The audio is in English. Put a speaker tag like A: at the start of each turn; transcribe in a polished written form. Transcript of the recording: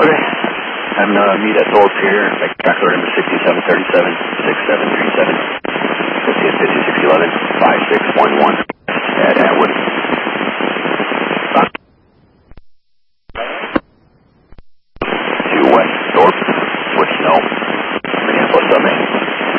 A: Okay. I'm meet at Thorpe here. Back order number 6737, 6737. 5611, 5611.